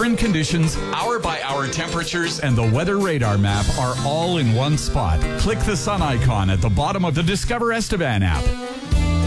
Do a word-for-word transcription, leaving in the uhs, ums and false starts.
current conditions, hour-by-hour temperatures, and the weather radar map are all in one spot. Click the sun icon at the bottom of the Discover Estevan app.